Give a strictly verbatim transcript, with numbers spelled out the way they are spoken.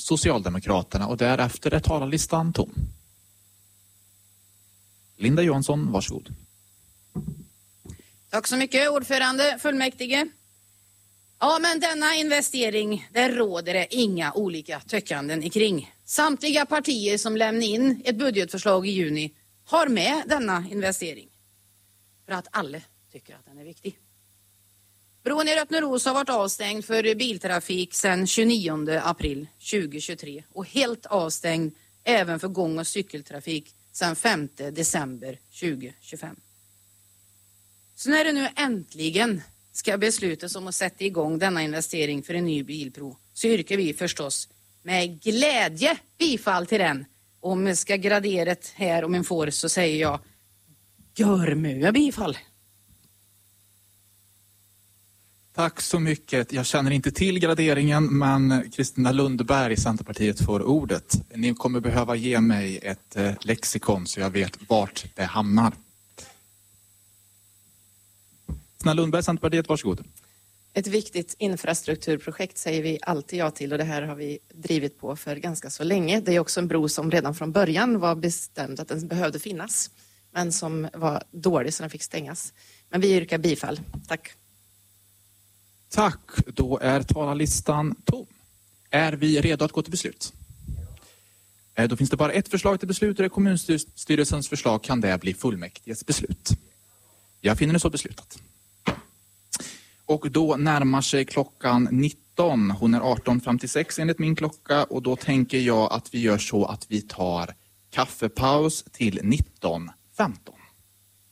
Socialdemokraterna och därefter är talarlistan tom. Linda Johansson, varsågod. Tack så mycket, ordförande, fullmäktige. Ja, men denna investering, där råder det inga olika tyckanden ikring. Samtliga partier som lämnade in ett budgetförslag i juni har med denna investering. För att alla tycker att den är viktig. Bron i Rötneros har varit avstängd för biltrafik sedan tjugonionde april tjugohundratjugotre och helt avstängd även för gång- och cykeltrafik sedan femte december tjugohundratjugofem. Så när det nu äntligen ska beslutas om att sätta igång denna investering för en ny bilbro så yrkar vi förstås med glädje bifall till den. Om jag ska gradera det här om en får så säger jag görmöa bifall. Tack så mycket. Jag känner inte till graderingen, men Kristina Lundberg, Centerpartiet, får ordet. Ni kommer behöva ge mig ett eh, lexikon så jag vet vart det hamnar. Kristina Lundberg, Centerpartiet, varsågod. Ett viktigt infrastrukturprojekt säger vi alltid ja till och det här har vi drivit på för ganska så länge. Det är också en bro som redan från början var bestämd att den behövde finnas, men som var dålig så den fick stängas. Men vi yrkar bifall. Tack. Tack, då är talarlistan tom. Är vi redo att gå till beslut? Då finns det bara ett förslag till beslut och det är kommunstyrelsens förslag. Kan det bli fullmäktiges beslut? Jag finner det så beslutat. Och då närmar sig klockan nitton. Hon är arton femtiosex enligt min klocka och då tänker jag att vi gör så att vi tar kaffepaus till nitton femton.